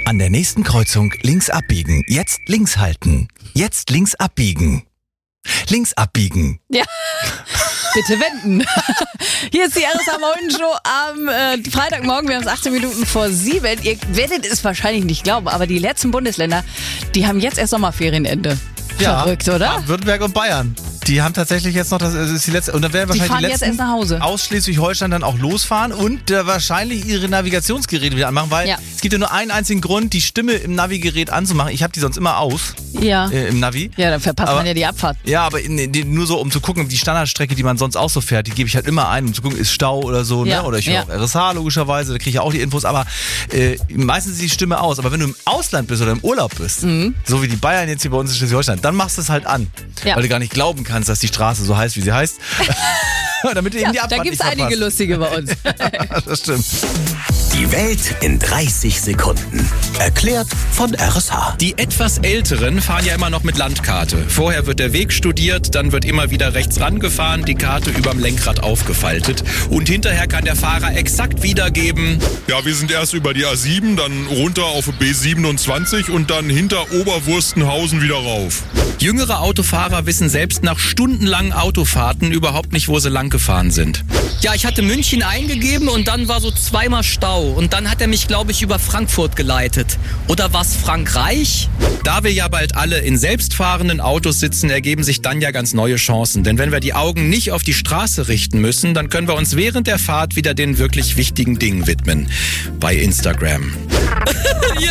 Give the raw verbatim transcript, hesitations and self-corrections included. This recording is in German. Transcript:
An der nächsten Kreuzung links abbiegen. Jetzt links halten. Jetzt links abbiegen. Links abbiegen. Ja, bitte wenden. Hier ist die R S A Morgenshow am äh, Freitagmorgen. Wir haben es achtzehn Minuten vor sieben. Ihr werdet es wahrscheinlich nicht glauben, aber die letzten Bundesländer, die haben jetzt erst Sommerferienende. Ja, verrückt, oder? Baden-Württemberg und Bayern. Die haben tatsächlich jetzt noch, das ist die letzte, und dann werden Die wahrscheinlich fahren die jetzt letzten erst nach Hause. aus Schleswig-Holstein dann auch losfahren und äh, wahrscheinlich ihre Navigationsgeräte wieder anmachen, weil Ja. es gibt ja nur einen einzigen Grund, die Stimme im Navigerät anzumachen. Ich habe die sonst immer aus Ja. äh, im Navi. Ja, dann verpasst Aber- man ja die Abfahrt. Ja, aber in, in, nur so, um zu gucken, die Standardstrecke, die man sonst auch so fährt, die gebe ich halt immer ein, um zu gucken, ist Stau oder so, Ja, ne? Oder ich höre ja. auch R S H logischerweise, da kriege ich ja auch die Infos, aber äh, meistens ist die Stimme aus. Aber wenn du im Ausland bist oder im Urlaub bist, so wie die Bayern jetzt hier bei uns in Schleswig-Holstein, dann machst du es halt an. Ja. Weil du gar nicht glauben kannst, dass die Straße so heißt, wie sie heißt. Damit du eben die Ja, Abfahrt da gibt's nicht einige verpasst. lustige bei uns. Das stimmt. Die Welt in dreißig Sekunden. Erklärt von R S H. Die etwas Älteren fahren ja immer noch mit Landkarte. Vorher wird der Weg studiert, dann wird immer wieder rechts rangefahren, die Karte überm Lenkrad aufgefaltet. Und hinterher kann der Fahrer exakt wiedergeben. Ja, wir sind erst über die A sieben, dann runter auf B siebenundzwanzig und dann hinter Oberwurstenhausen wieder rauf. Jüngere Autofahrer wissen selbst nach stundenlangen Autofahrten überhaupt nicht, wo sie lang gefahren sind. Ja, ich hatte München eingegeben und dann war so zweimal Stau. Und dann hat er mich, glaube ich, über Frankfurt geleitet. Oder was, Frankreich? Da wir ja bald alle in selbstfahrenden Autos sitzen, ergeben sich dann ja ganz neue Chancen. Denn wenn wir die Augen nicht auf die Straße richten müssen, dann können wir uns während der Fahrt wieder den wirklich wichtigen Dingen widmen. Bei Instagram.